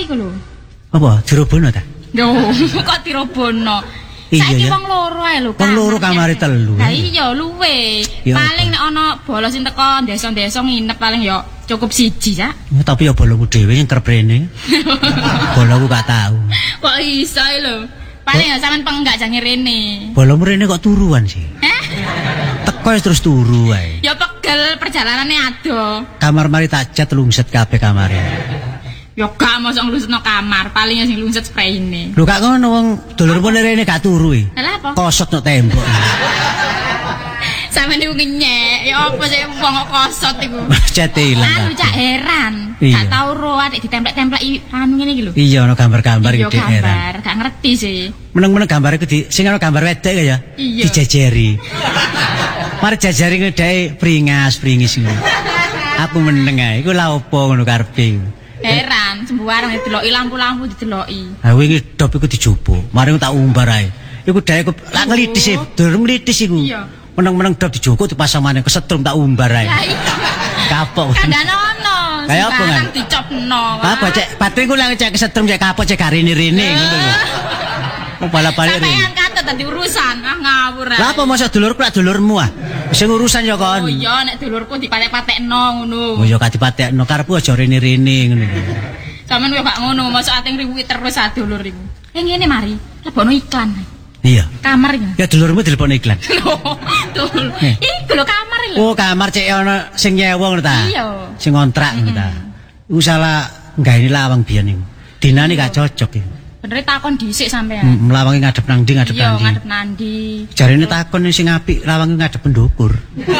iku lho. Apa dirobono ta? Yo, kok dirobono. Iya, Saiki ya. wong loro ae lho. Wong loro kamare telu. Lah iya luwe. Ya, Paling nek ana bolos sing teko desa-desa nginep paling yo cukup siji, Cak. Ya, tapi ya boloku dhewe yang kerprene. Boloku gak tahu. Kok iso lho. Paling ya sampean penggak jange rene. Bolomu rene kok turuan sih. Teko terus turu wae. Ya pegel perjalanane ado. Kamar mari tak cat lungset kabeh kamare. Ya gak mosok nglusetno kamar, paling sing lungset sprayine. Lho gak ngono wong dulurmu rene gak turu e. Lah apa? Kosot nok tembok. Sampe niku ngenyek, ya apa sih wong kok kosot iku. Cat ilang. Anu Cak heran. Iya. Gak tau ro atik ditemplek-templek anu ngene iki lho. Iya ono gambar-gambar Iya, iki heran. gambar, gak ngerti sih. Meneng-meneng gambar iku sing ono gambar wedok ya. Iya. Dijejeri. Mari jajari ngedai pringis ngono. Aku meneng ae, iku lha opo ngono karepe. Heran, sembuarang dideloki lampu-lampu dideloki. Ha wingi dop iku dijupuk. Mari tak umbar ae. Iku dae lak nglitis e, dur nglitis iku. Iya. Meneng-meneng dop dijukuk dipasang maneh kesetrum tak umbar ae. Lah iya. Kapok. Kandane ono. Kayak apa, kan? Dicopno. Apa cek baterai ku lak cek kesetrum cek kapok cek garene-rene ngono lho. Oh balik-balik rene. Sampeyan kata tadi urusan, ngawur ae. Lah apa masa dulurku lak dulurmu ah? Sing urusan ya kon. Oh iya, nek dulurku dipatek-patekno ngono. Oh ya gak dipatekno karepku aja rene-rene ngono. Sampeyan yo gak ngono, mosok ating riwuki terus ah dulur iku. Ngene mari, lebono iklan. Iya. Kamar iki. Ya dulurmu telepon iklan. Lho, dul. Iku lho kamar lho. Oh kamar cek ana sing nyewa ngono ta? Iya. Sing ngontrak ngono ta. Iku salah gawe lawang biyen niku. Dinane gak cocok iku. Bener takon dhisik sampean. Lawange ngadep nang ndi ngadep Iya, nang ndi. ngadep nandi. Jarine takon sing apik lawange ngadep pendukur.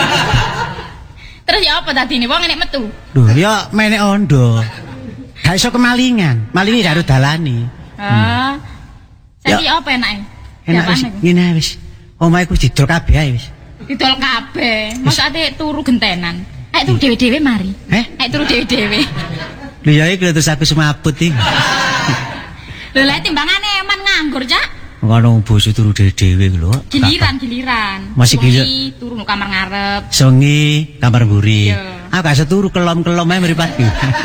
Terus ya apa dadine wong nek metu? Lho ya menek ondo. Gak iso kemalingan. Malinge gak dalani. Ah. Saiki apa enake? Enak wis ngene ae wis. Omahe ku didol kabeh ae wis. Didol kabeh. Mosok ate turu gentenan. Aek turu dhewe-dhewe mari. Aek turu dhewe-dhewe. Lho ya iki terus aku semaput iki. Lho lek timbangane eman nganggur, Cak. Ngono boso turu dhewe-dhewe lho. Giliran. Masih giliran. Turu nang kamar ngarep. Sengi kamar mburi. Iya. Aku gak turu kelom-kelom ae mripatku.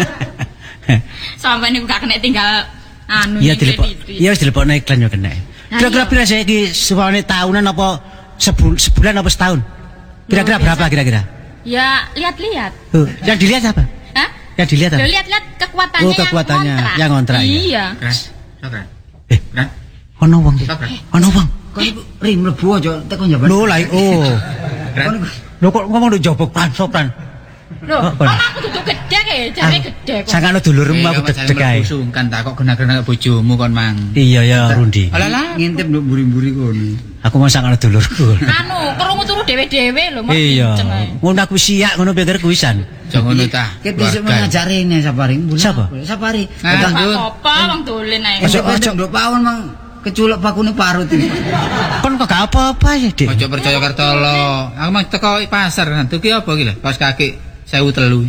Sampai niku gak kena tinggal anu Iya dilepok. Iya wis dilepokno iklan yo kena. Kira-kira pira saiki suwane tahunan apa sebulan apa setahun? Kira-kira berapa kira-kira? Ya lihat-lihat. Yang dilihat apa? Hah? Yang dilihat apa? Lo lihat-lihat kekuatannya, Oh, kekuatannya yang ngontrak. Iya. Sokran. Kan? Ono wong. Ono wong. Kok iku ri mlebu aja teko njaban. Lho lah oh. Kan? Lho kok ngomong nduk jobok sopran. Loh, aku duduk gede kae, jane gede kok. Sakane dulurmu aku dedek ae. Sungkan tak kok gena-gena bojomu kon mang. Iya ya Rundi. Alah ngintip nduk mburi-mburi kono. Aku mau sakane dulurku. Anu, krungu turu dhewe-dhewe lho, Mas. Iya. Ngono aku siak ngono pikirku wisan. Jangan ngono ta. Kita isuk ngajarine Sapari. Siapa? Sapari. Apa wong dolen ae. Ojo nduk pawon mang keculek bakune parut iki. Kon kok gak apa-apa ya, Dik. Ojo percaya kartolo. Aku mah teko pasar nanti ki apa ki lho? Kaos kaki 1.300.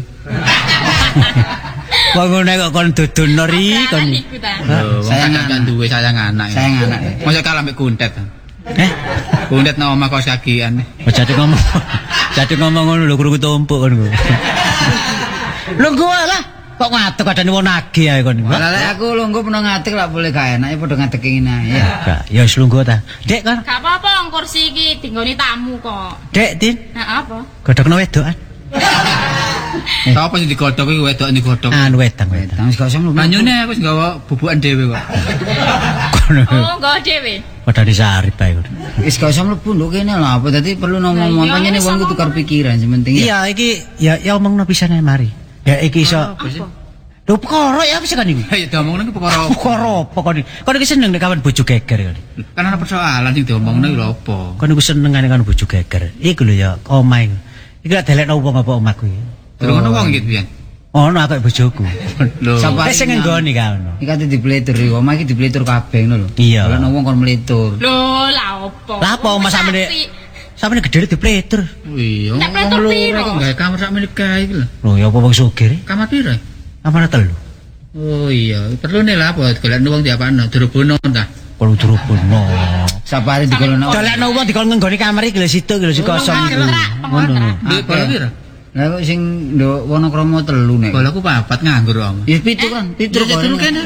Wong ngono kok kon dudono ri kon. Sayang kan duwe sayang anak. Sayang anak. Mosok kalah mek kuntet. Kuntet nang omah kaos kakian. Jadi ngomong ngono lho krungu tumpuk kon. Lho gua lah kok ngatek kadane wong nagih ae kon. Lah lek aku lungguh peno ngatek lak boleh gak enake padha ngatek ngene ae. Ya wis lungguh ta. Dek kan. Gak apa-apa wong kursi iki dinggoni tamu kok. Dek Tin. Nah apa? Godhokno wedokan. Sapa sing digodhok iki wedok digodhok. Anu wedang. Wis gak usah mlebu. Banyune aku wis gawa bubukan dhewe kok. Oh, nggawa dhewe. Padha disarip ae kon. Wis gak usah mlebu nduk kene lho apa dadi perlu ngomong pancene wong ku tukar pikiran sementing. Iya iki ya omongno pisan ae mari. Ya iki iso. Lho perkara ya wis kan iki. Ya diomongno ki perkara Apa kon? Kon iki seneng nek kawan bojo geger kon. kan ana persoalan sing diomongno lho apa. Kon iku senengane kan bojo geger. Iku lho ya omahe. Iki lak delekno wong apa omahku iki. Terus ngono wong iki pian. Ono aku bojoku. Lho. Sapari Sing nggoni ka ono. Iki kate dipletur iki, omah iki dipletur kabeh ngono lho. Iya. Lah wong kon mletur. Lho, lah apa? Lah apa omah sampe gedhe dipletur. Iya. Nek pletur piro? Kok gawe kamar sak milik kae iki lho. Lho ya apa wong sugih? Kamar piro? Kamar telu. Oh iya, perlu nih lah apa golekno wong diapakno, dirobono ta. Kalau dirobono. Sapari digolono. Dolekno wong dikon nggoni kamar iki lho situ lho si kosong iku. Ngono. Duit bola piro? Lah kok sing nduk Wonokromo 3 nek. Bolaku 4 nganggur om. Ya 7 kan, 7 Terus kok. kene